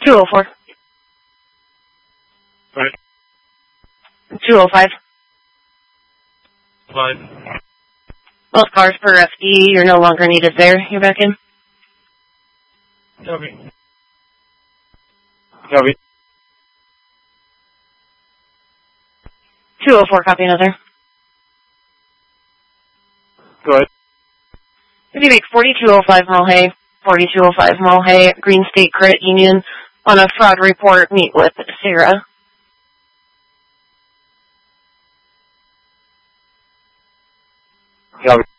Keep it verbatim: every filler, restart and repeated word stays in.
two oh four. Right. two oh five. Fine. Both cars per F D, you're no longer needed there. You're back in. Copy. Copy. two oh four, copy another. Go ahead. If you make forty-two oh five Mulhay, forty-two oh five Mulhay, Green State Credit Union, on a fraud report, meet with Sarah. Copy.